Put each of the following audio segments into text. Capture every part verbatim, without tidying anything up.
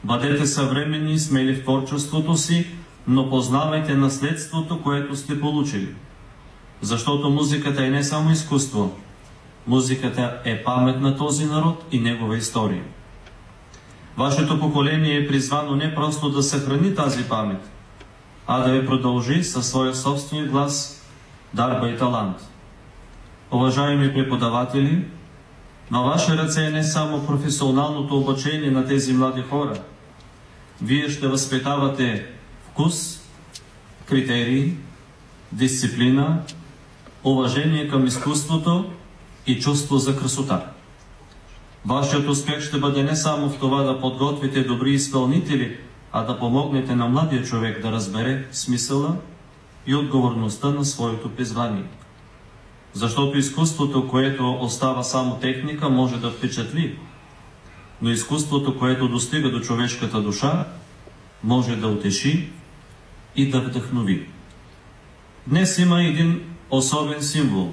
Бъдете съвременни и смели в творчеството си, но познавайте наследството, което сте получили. Защото музиката е не само изкуство, музиката е памет на този народ и негова история. Вашето поколение е призвано не просто да съхрани тази памет, а да я продължи със своя собствен глас, дарба и талант. Уважаеми преподаватели, на ваши ръце е не само професионалното обучение на тези млади хора. Вие ще възпитавате вкус, критерии, дисциплина, уважение към изкуството и чувство за красота. Вашият успех ще бъде не само в това да подготвите добри изпълнители, а да помогнете на младия човек да разбере смисъла и отговорността на своето призвание. Защото изкуството, което остава само техника, може да впечатли, но изкуството, което достига до човешката душа, може да утеши и да вдъхнови. Днес има един особен символ.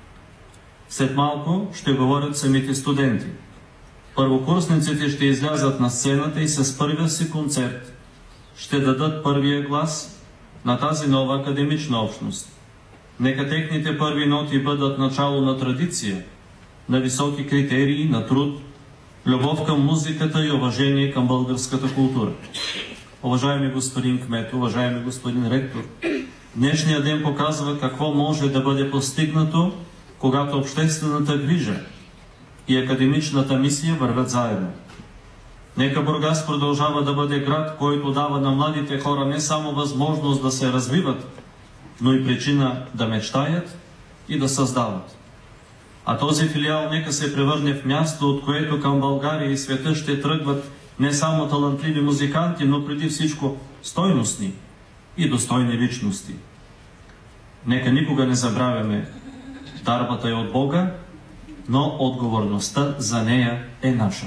След малко ще говорят самите студенти. Първокурсниците ще излязат на сцената и с първия си концерт ще дадат първия глас на тази нова академична общност. Нека техните първи ноти бъдат начало на традиция, на високи критерии, на труд, любов към музиката и уважение към българската култура. Уважаеми господин кмет, уважаеми господин ректор, днешният ден показва какво може да бъде постигнато, когато обществената грижа и академичната мисия вървят заедно. Нека Бургас продължава да бъде град, който дава на младите хора не само възможност да се развиват, но и причина да мечтаят и да създават. А този филиал нека се превърне в място, от което към България и света ще тръгват не само талантливи музиканти, но преди всичко стойностни и достойни личности. Нека никога не забравяме, дарбата е от Бога, но отговорността за нея е наша.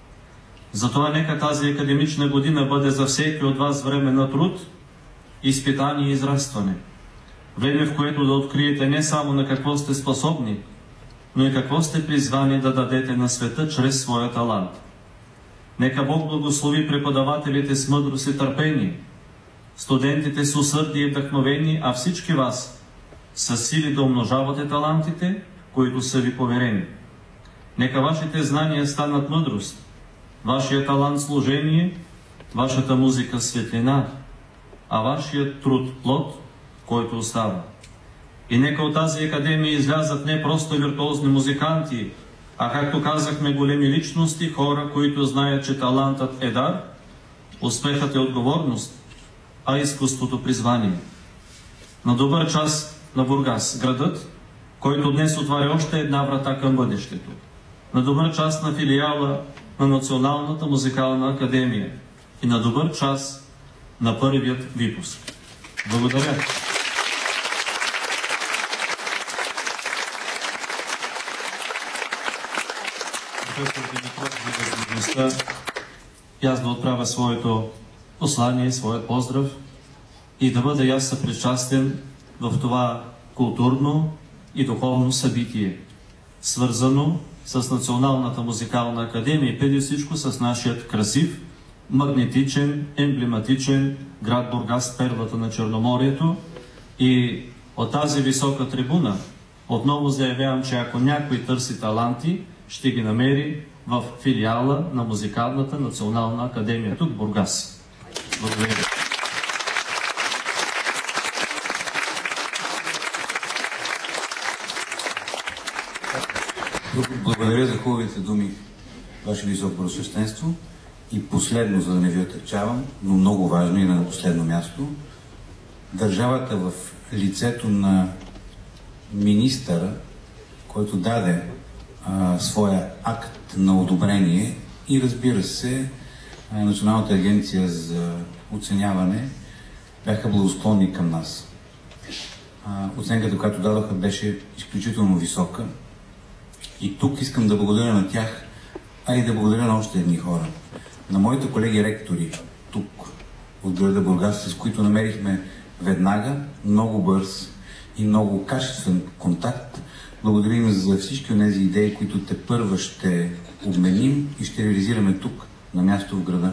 Затова нека тази академична година бъде за всеки от вас време на труд, изпитание и израстване. Време, в което да откриете не само на какво сте способни, но и какво сте призвани да дадете на света чрез своя талант. Нека Бог благослови преподавателите с мъдрост и търпение, студентите с усърдие и вдъхновение, а всички вас с сили да умножавате талантите, които са ви поверени. Нека вашите знания станат мъдрост, вашия талант служение, вашата музика светлина, а вашият труд плод, който остава. И нека от тази академия излязат не просто виртуозни музиканти, а както казахме, големи личности, хора, които знаят, че талантът е дар, успехът е отговорност, а изкуството призвание. На добър час на Бургас, градът, който днес отваря още една врата към бъдещето. На добър час на филиала на Националната музикална академия и на добър час на първият випуск. Благодаря. Професор Димитров, за възможността и аз да отправя своето послание, своят поздрав и да бъда и аз съпричастен в това културно и духовно събитие, свързано с Националната музикална академия и преди всичко с нашият красив, магнетичен, емблематичен град Бургас, перлата на Черноморието. И от тази висока трибуна отново заявявам, че ако някой търси таланти, ще ги намери в филиала на Музикалната национална академия тук в Бургас. Благодаря. Благодаря за хубавите думи, Ваше високо просвещенство. И последно, за да не ви отърчавам, но много важно и на последно място, държавата в лицето на министъра, който даде а, своя акт на одобрение и, разбира се, а, Националната агенция за оценяване бяха благосклонни към нас. А, оценката, която дадоха, беше изключително висока. И тук искам да благодаря на тях, а и да благодаря на още едни хора. На моите колеги ректори тук, от града Бургас, с които намерихме веднага много бърз и много качествен контакт. Благодарим за всички от тези идеи, които те първа ще обменим и ще реализираме тук, на място в града.